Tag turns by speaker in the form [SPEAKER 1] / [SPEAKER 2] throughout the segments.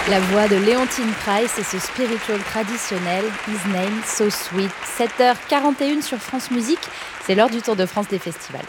[SPEAKER 1] La voix de Léontine Price et ce spiritual traditionnel, His Name So Sweet. 7h41 sur France Musique, c'est l'heure du Tour de France des festivals.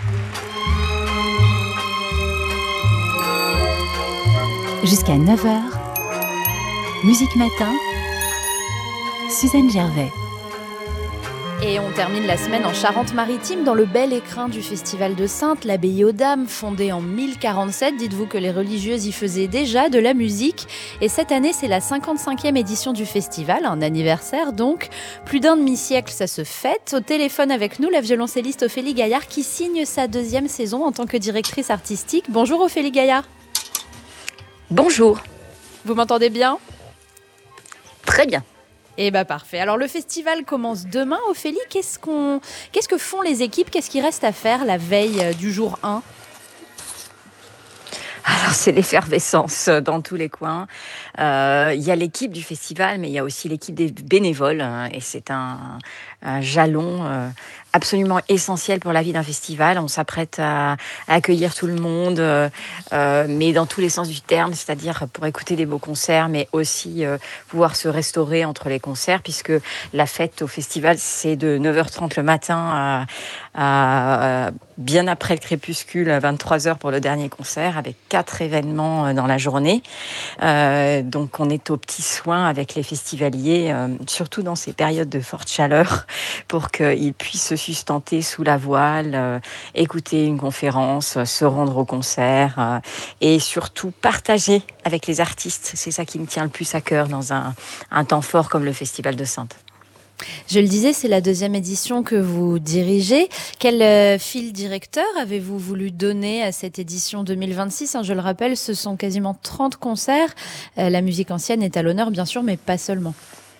[SPEAKER 2] Jusqu'à 9h, Musique Matin, Suzanne Gervais.
[SPEAKER 1] Et on termine la semaine en Charente-Maritime, dans le bel écrin du Festival de Saintes, l'abbaye aux Dames, fondée en 1047. Dites-vous que les religieuses y faisaient déjà de la musique. Et cette année, c'est la 55e édition du festival, un anniversaire donc. Plus d'un demi-siècle, ça se fête. Au téléphone avec nous, la violoncelliste Ophélie Gaillard, qui signe sa 2e saison en tant que directrice artistique. Bonjour Ophélie Gaillard.
[SPEAKER 3] Bonjour.
[SPEAKER 1] Vous m'entendez bien ?
[SPEAKER 3] Très bien.
[SPEAKER 1] Eh bien, parfait. Alors, le festival commence demain. Ophélie, qu'est-ce que font les équipes ? Qu'est-ce qu'il reste à faire la veille du jour 1 ?
[SPEAKER 3] Alors, c'est l'effervescence dans tous les coins. Il y a l'équipe du festival, mais il y a aussi l'équipe des bénévoles. Et c'est un jalon absolument essentiel pour la vie d'un festival. On s'apprête à accueillir tout le monde, mais dans tous les sens du terme, c'est-à-dire pour écouter des beaux concerts, mais aussi pouvoir se restaurer entre les concerts, puisque la fête au festival, c'est de 9h30 le matin à bien après le crépuscule, à 23h pour le dernier concert, avec 4 événements dans la journée. Donc on est aux petits soins avec les festivaliers, surtout dans ces périodes de forte chaleur, pour qu'ils puissent se sustenter sous la voile, écouter une conférence, se rendre au concert et surtout partager avec les artistes. C'est ça qui me tient le plus à cœur dans un temps fort comme le Festival de Saintes.
[SPEAKER 1] Je le disais, c'est la 2e édition que vous dirigez. Quel fil directeur avez-vous voulu donner à cette édition 2026 ? Je le rappelle, ce sont quasiment 30 concerts. La musique ancienne est à l'honneur, bien sûr, mais pas seulement.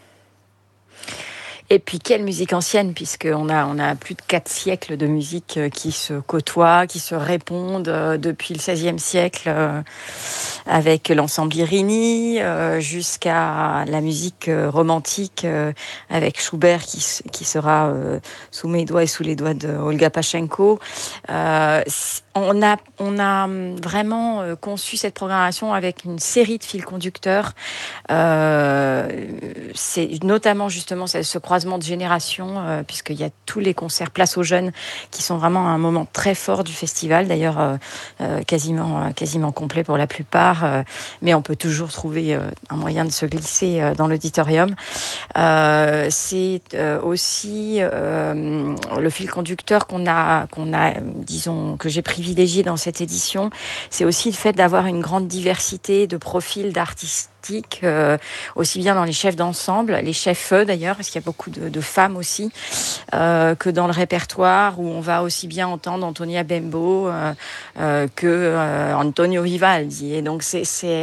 [SPEAKER 3] Et puis, quelle musique ancienne, puisqu'on a plus de 4 siècles de musique qui se côtoient, qui se répondent depuis le XVIe siècle, avec l'ensemble Irini, jusqu'à la musique romantique, avec Schubert qui sera sous mes doigts et sous les doigts de Olga Pachenko. On a vraiment conçu cette programmation avec une série de fils conducteurs. C'est notamment justement ce croisement de générations, puisqu'il y a tous les concerts Place aux Jeunes qui sont vraiment un moment très fort du festival, d'ailleurs quasiment complet pour la plupart, mais on peut toujours trouver un moyen de se glisser dans l'auditorium. C'est aussi le fil conducteur qu'on a, disons, que j'ai privilégié dans cette édition, c'est aussi le fait d'avoir une grande diversité de profils d'artistes, aussi bien dans les chefs d'ensemble, les chefs d'ailleurs, parce qu'il y a beaucoup de femmes aussi, que dans le répertoire, où on va aussi bien entendre Antonia Bembo que Antonio Vivaldi. Et donc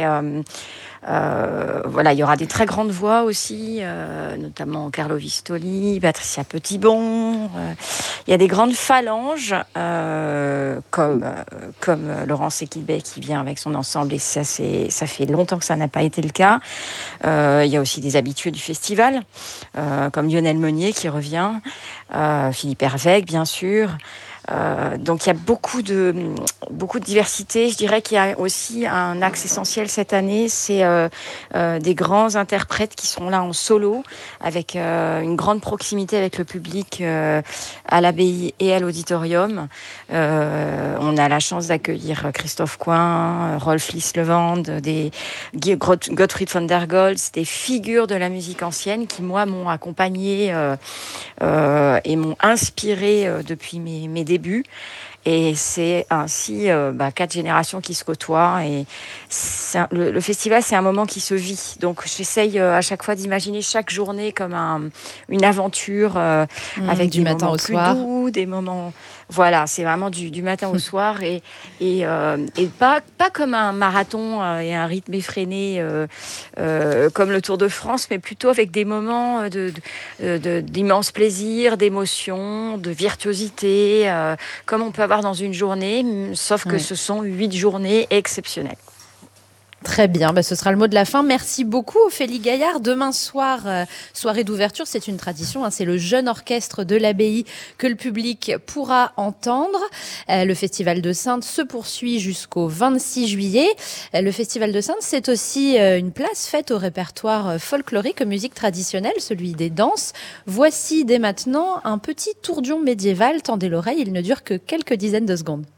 [SPEAKER 3] voilà, il y aura des très grandes voix aussi, notamment Carlo Vistoli, Patricia Petitbon. Il y a des grandes phalanges, comme Laurence Equilbet qui vient avec son ensemble, et ça fait longtemps que ça n'a pas été le cas. Il y a aussi des habitués du festival, comme Lionel Meunier qui revient, Philippe Hervègue, bien sûr. Donc il y a beaucoup de diversité. Je dirais qu'il y a aussi un axe essentiel cette année, c'est des grands interprètes qui sont là en solo, avec une grande proximité avec le public à l'abbaye et à l'auditorium. On a la chance d'accueillir Christophe Coin, Rolf Lislevand, Gottfried von der Goltz, des figures de la musique ancienne qui, moi, m'ont accompagnée et m'ont inspirée depuis mes débuts. Et c'est ainsi 4 générations qui se côtoient. Et le festival, c'est un moment qui se vit. Donc, j'essaye à chaque fois d'imaginer chaque journée comme une aventure avec
[SPEAKER 1] du
[SPEAKER 3] des
[SPEAKER 1] matin
[SPEAKER 3] moments
[SPEAKER 1] au
[SPEAKER 3] plus
[SPEAKER 1] soir.
[SPEAKER 3] doux, des moments... Voilà, c'est vraiment du matin au soir et pas comme un marathon et un rythme effréné comme le Tour de France, mais plutôt avec des moments d'immense plaisir, d'émotion, de virtuosité, comme on peut avoir dans une journée, sauf que ce sont 8 journées exceptionnelles.
[SPEAKER 1] Très bien, ce sera le mot de la fin. Merci beaucoup Ophélie Gaillard. Demain soir, soirée d'ouverture, c'est une tradition, c'est le jeune orchestre de l'abbaye que le public pourra entendre. Le Festival de Saintes se poursuit jusqu'au 26 juillet. Le Festival de Saintes, c'est aussi une place faite au répertoire folklorique, aux musiques traditionnelles, celui des danses. Voici dès maintenant un petit tourdion médiéval. Tendez l'oreille, il ne dure que quelques dizaines de secondes.